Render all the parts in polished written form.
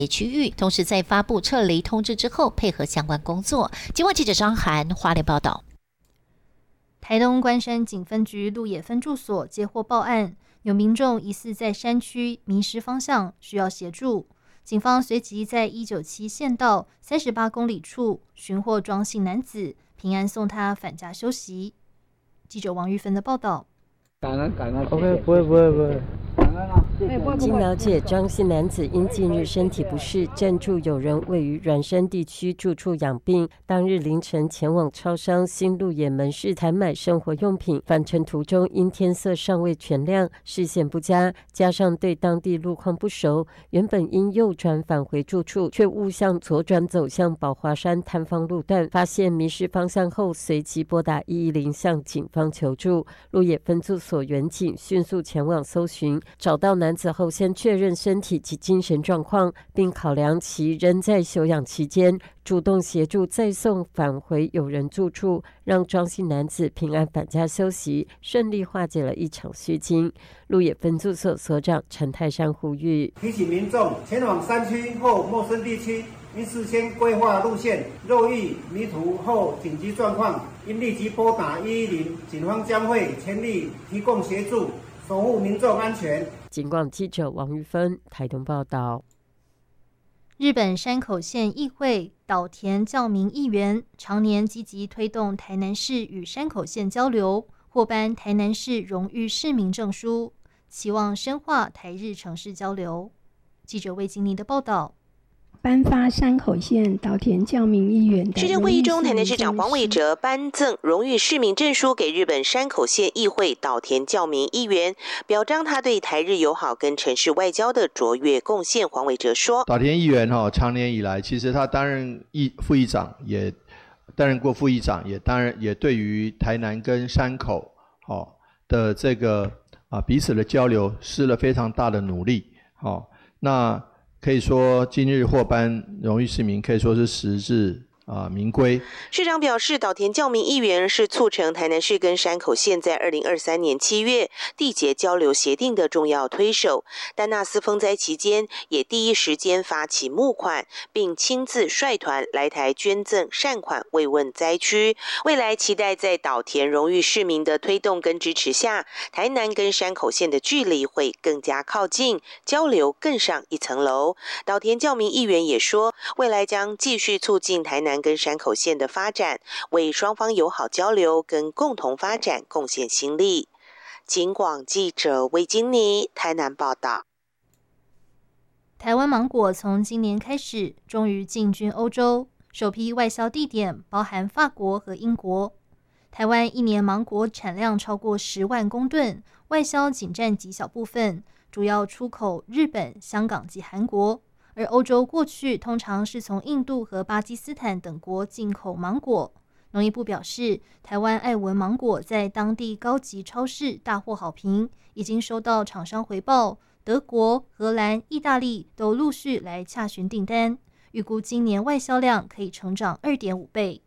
区域，同时在发布撤离通知之后，配合相关工作。今晚记者张涵花莲报道。 台东关山警分局鹿野分驻所接获报案，有民众疑似在山区迷失方向，需要协助。警方随即在197县道38公里处寻获庄姓男子，平安送他返家休息。记者王玉芬的报道。 感恩，OK， 不会。 经了解，张姓男子因近日身体不适，暂住友人位于软山地区住处养病。当日凌晨前往超商新鹿野门市采买生活用品，返程途中因天色尚未全亮，视线不佳，加上对当地路况不熟，原本应右转返回住处，却误向左转走向宝华山探方路段，发现迷失方向后，随即拨打110向警方求助。鹿野分驻所员警迅速前往搜寻，找到男子后先确认身体及精神状况，并考量其仍在休养期间，主动协助再送返回友人住处，让庄姓男子平安返家休息，顺利化解了一场虚惊。鹿野分驻所所长陈泰山呼吁， 提醒民众前往山区或陌生地区，应事先规划路线，若遇迷途或紧急状况，应立即拨打110，警方将会全力提供协助，守护民众安全。 警广记者王玉芬台东报道。 日本山口县议会岛田教民议员常年积极推动台南市与山口县交流，获颁台南市荣誉市民证书，期望深化台日城市交流。记者魏金妮的报道。 颁发山口县岛田教民议员的市政会议中，台南市长黄伟哲颁赠荣誉市民证书给日本山口县议会岛田教民议员，表彰他对台日友好跟城市外交的卓越贡献。黄伟哲说， 岛田议员长年以来，其实他担任副议长，也担任过副议长，也对于台南跟山口的这个彼此的交流施了非常大的努力。那可以说今日获颁荣誉市民可以说是实至名归。 市长表示，岛田教民议员是促成台南市跟山口县在2023年7月缔结交流协定的重要推手。丹纳斯风灾期间，也第一时间发起募款，并亲自率团来台捐赠善款慰问灾区。未来期待在岛田荣誉市民的推动跟支持下，台南跟山口县的距离会更加靠近，交流更上一层楼。岛田教民议员也说，未来将继续促进台南跟山口县的发展，为双方友好交流跟共同发展贡献心力。警广记者魏金妮台南报道。 台湾芒果从今年开始终于进军欧洲，首批外销地点包含法国和英国。台湾一年芒果产量超过10万公吨，外销仅占极小部分，主要出口日本、香港及韩国。而欧洲过去通常是从印度和巴基斯坦等国进口芒果。农业部表示，台湾爱文芒果在当地高级超市大获好评，已经收到厂商回报，德国、荷兰、意大利都陆续来洽询订单，预估今年外销量可以成长2.5倍。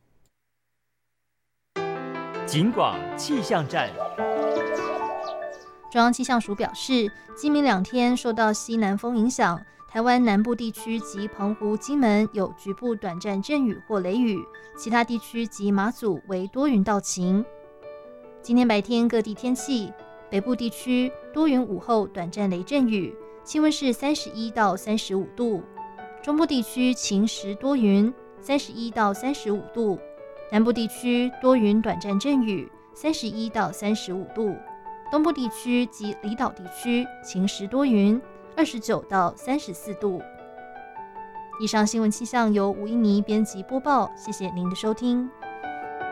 警广气象站。 中央气象署表示，今明2天受到西南风影响，台湾南部地区及澎湖、金门有局部短暂阵雨或雷雨，其他地区及马祖为多云到晴。今天白天各地天气，北部地区多云，午后短暂雷阵雨，气温是31到35度；中部地区晴时多云，31到35度；南部地区多云短暂阵雨，31到35度；东部地区及离岛地区晴时多云，29到34度。以上新闻气象由吴一妮编辑播报，谢谢您的收听。